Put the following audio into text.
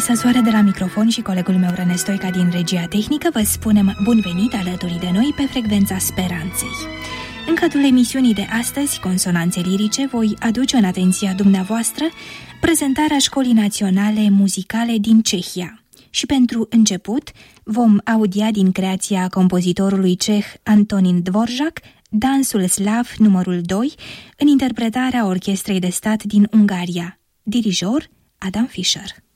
Alisa Soare de la microfon și colegul meu René Stoica din regia tehnică vă spunem bun venit alături de noi pe frecvența speranței. În cadrul emisiunii de astăzi, Consonanțe lirice, voi aduce în atenția dumneavoastră prezentarea Școlii Naționale Muzicale din Cehia. Și pentru început vom audia din creația compozitorului ceh Antonín Dvořák Dansul slav numărul 2 în interpretarea Orchestrei de Stat din Ungaria. Dirijor Adam Fischer.